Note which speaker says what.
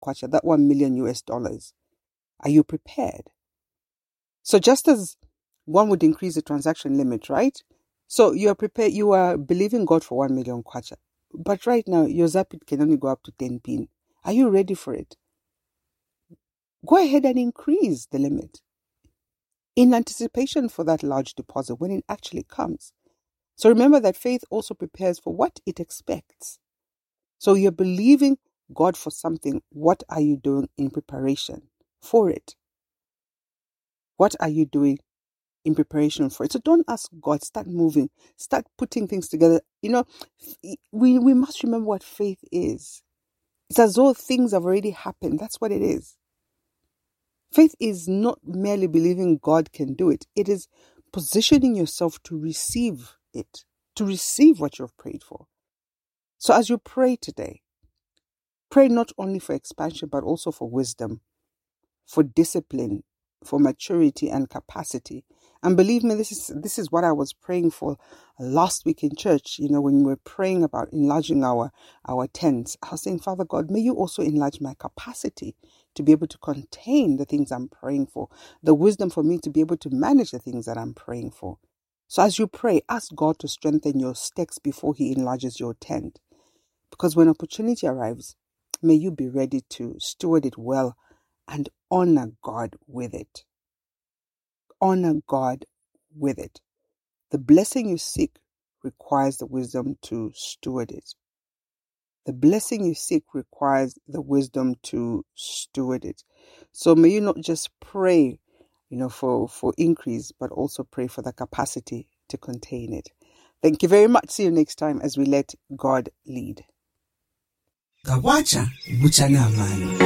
Speaker 1: kwacha, that $1 million US. Are you prepared? So just as one would increase the transaction limit, right? So you are prepared, you are believing God for 1 million kwacha. But right now, your Zapit can only go up to 10 pin. Are you ready for it? Go ahead and increase the limit in anticipation for that large deposit when it actually comes. So remember that faith also prepares for what it expects. So you're believing God for something. What are you doing in preparation for it? What are you doing in preparation for it? So don't ask God, start moving, start putting things together. You know, we must remember what faith is. It's as though things have already happened. That's what it is. Faith is not merely believing God can do it. It is positioning yourself to receive it, to receive what you've prayed for. So as you pray today, pray not only for expansion, but also for wisdom, for discipline, for maturity and capacity. And believe me, this is what I was praying for last week in church. You know, when we were praying about enlarging our tents, I was saying, Father God, may you also enlarge my capacity to be able to contain the things I'm praying for, the wisdom for me to be able to manage the things that I'm praying for. So as you pray, ask God to strengthen your stakes before He enlarges your tent. Because when opportunity arrives, may you be ready to steward it well and honor God with it. Honor God with it. The blessing you seek requires the wisdom to steward it. The blessing you seek requires the wisdom to steward it. So may you not just pray, for increase, but also pray for the capacity to contain it. Thank you very much. See you next time as we let God lead.
Speaker 2: Kawacha buchana mano.